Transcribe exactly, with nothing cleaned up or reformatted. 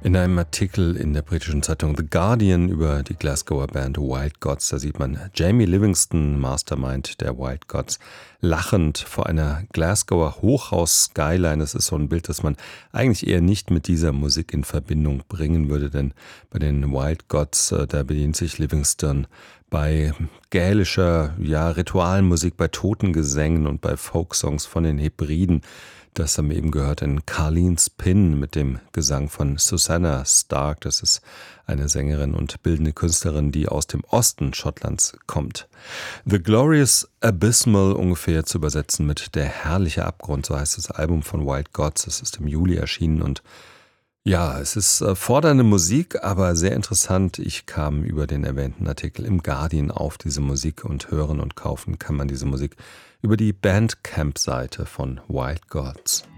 In einem Artikel in der britischen Zeitung The Guardian über die Glasgower Band Wild Gods, da sieht man Jamie Livingston, Mastermind der Wild Gods, lachend vor einer Glasgower Hochhaus-Skyline. Das ist so ein Bild, das man eigentlich eher nicht mit dieser Musik in Verbindung bringen würde, denn bei den Wild Gods, da bedient sich Livingston bei gälischer, ja, Ritualmusik, bei Totengesängen und bei Folksongs von den Hebriden. Das haben wir eben gehört in Carlene Pin mit dem Gesang von Susanna Stark. Das ist eine Sängerin und bildende Künstlerin, die aus dem Osten Schottlands kommt. The Glorious Abysmal ungefähr zu übersetzen mit Der herrliche Abgrund, so heißt das Album von Wild Gods. Das ist im Juli erschienen und ja, es ist fordernde Musik, aber sehr interessant. Ich kam über den erwähnten Artikel im Guardian auf diese Musik und hören und kaufen kann man diese Musik über die Bandcamp-Seite von Wild Gods.